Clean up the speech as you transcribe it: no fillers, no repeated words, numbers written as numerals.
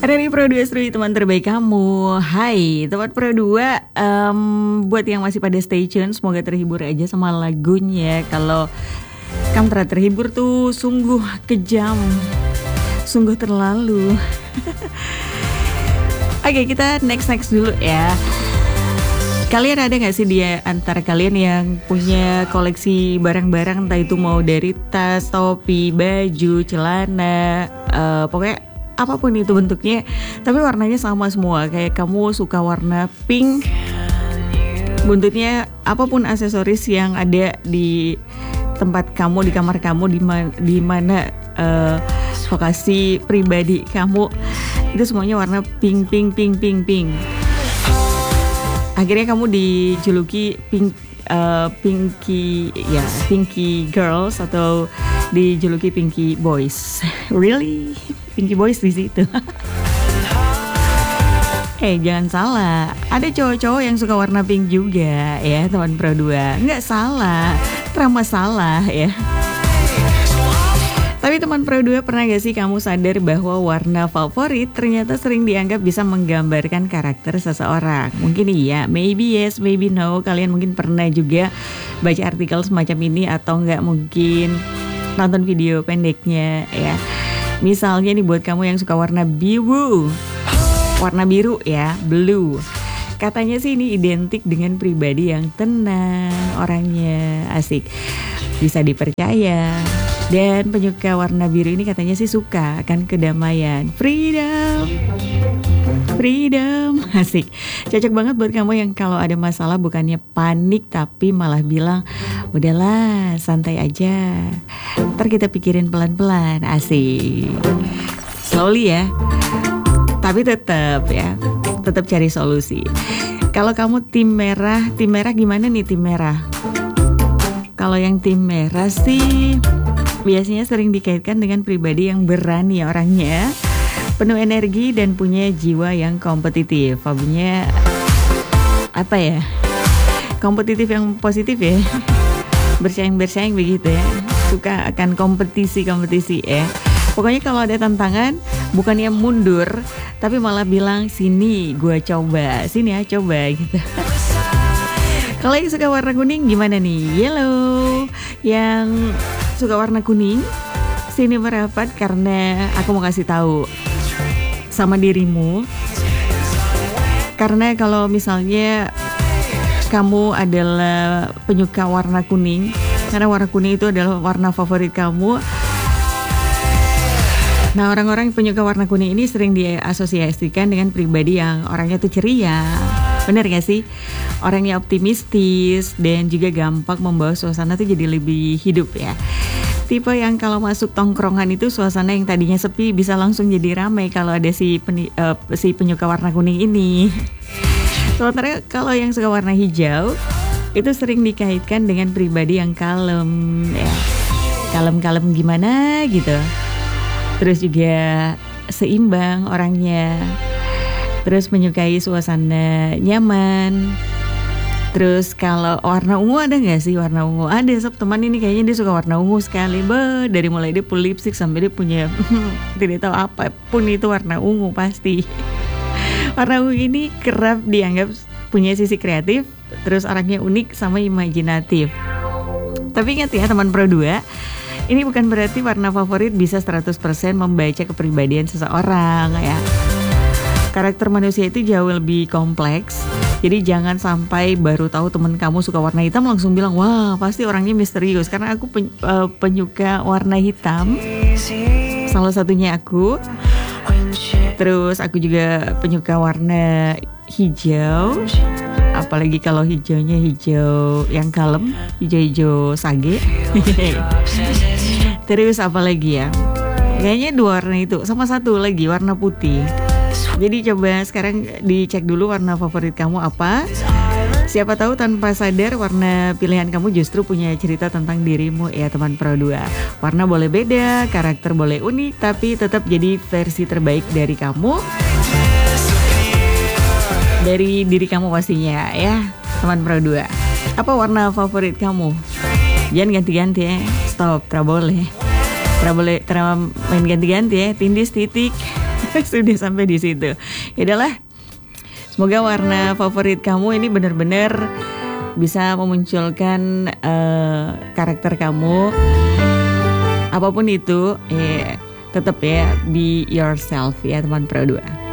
Ada nih Pro 2 Seru, teman terbaik kamu. Hai teman Pro 2, buat yang masih pada stay tune, semoga terhibur aja sama lagunya. Kalau kamu terhibur tuh sungguh kejam, sungguh terlalu. Oke, kita next dulu ya. Kalian ada gak sih di antara kalian yang punya koleksi barang-barang, entah itu mau dari tas, topi, baju, celana, pokoknya apapun itu bentuknya, tapi warnanya sama semua. Kayak kamu suka warna pink, buntutnya apapun aksesoris yang ada di tempat kamu, di kamar kamu, di mana lokasi pribadi kamu, itu semuanya warna pink. Akhirnya kamu dijuluki Pinky Girls atau dijuluki Pinky Boys. Really? Pinky Boys di situ. Jangan salah, ada cowok-cowok yang suka warna pink juga ya, teman Pro 2. Nggak salah, masalah ya. Tapi teman Pro 2, pernah gak sih kamu sadar bahwa warna favorit ternyata sering dianggap bisa menggambarkan karakter seseorang? Mungkin iya, maybe yes, maybe no. Kalian mungkin pernah juga baca artikel semacam ini, atau enggak mungkin nonton video pendeknya ya. Misalnya nih buat kamu yang suka warna biru ya, blue. Katanya sih ini identik dengan pribadi yang tenang, orangnya asik, bisa dipercaya. Dan penyuka warna biru ini katanya sih suka akan kedamaian, freedom, asik. Cocok banget buat kamu yang kalau ada masalah bukannya panik, tapi malah bilang, udahlah santai aja, ntar kita pikirin pelan-pelan, asik. Slowly ya, tapi tetap cari solusi. Kalau kamu tim merah gimana nih tim merah? Kalau yang tim merah sih biasanya sering dikaitkan dengan pribadi yang berani orangnya, penuh energi dan punya jiwa yang kompetitif. Hobinya apa ya? Kompetitif yang positif ya. Bersaing begitu ya. Suka akan kompetisi ya. Pokoknya kalau ada tantangan bukannya mundur, tapi malah bilang sini gua coba, sini ya coba gitu. Kalau yang suka warna kuning gimana nih? Yellow. Yang suka warna kuning, sini merapat karena aku mau kasih tahu sama dirimu. Karena kalau misalnya kamu adalah penyuka warna kuning, karena warna kuning itu adalah warna favorit kamu. Nah, orang-orang penyuka warna kuning ini sering diasosiasikan dengan pribadi yang orangnya tuh ceria. Bener gak sih? Orangnya optimistis dan juga gampang membawa suasana tuh jadi lebih hidup ya. Tipe yang kalau masuk tongkrongan itu suasana yang tadinya sepi bisa langsung jadi ramai kalau ada si penyuka warna kuning ini. Sementara kalau yang suka warna hijau itu sering dikaitkan dengan pribadi yang kalem ya. Kalem gimana gitu. Terus juga seimbang orangnya. Terus menyukai suasana nyaman. Terus kalau warna ungu ada gak sih warna ungu? Ada, sob teman ini kayaknya dia suka warna ungu sekali. Dari mulai dia punya lipstick sampai dia punya tidak tahu apapun itu warna ungu pasti. Warna ungu ini kerap dianggap punya sisi kreatif, terus orangnya unik sama imajinatif. Tapi ingat ya teman Pro 2, ini bukan berarti warna favorit bisa 100% membaca kepribadian seseorang ya. Karakter manusia itu jauh lebih kompleks. Jadi jangan sampai baru tahu teman kamu suka warna hitam langsung bilang, wah pasti orangnya misterius. Karena aku penyuka warna hitam, salah satunya aku. Terus aku juga penyuka warna hijau. Apalagi kalau hijaunya hijau yang kalem, hijau sage. Terus apa lagi ya? Kayaknya dua warna itu, sama satu lagi warna putih. Jadi coba sekarang dicek dulu warna favorit kamu apa. Siapa tahu tanpa sadar warna pilihan kamu justru punya cerita tentang dirimu ya teman Pro 2. Warna boleh beda, karakter boleh unik, tapi tetap jadi versi terbaik dari kamu. Dari diri kamu pastinya ya teman Pro 2. Apa warna favorit kamu? Jangan ganti-ganti ya. Stop, tidak boleh main ganti-ganti ya. Tindis titik Sudah sampai di situ. Ya udahlah. Semoga warna favorit kamu ini benar-benar bisa memunculkan karakter kamu. Apapun itu, tetap ya be yourself ya teman Pro 2.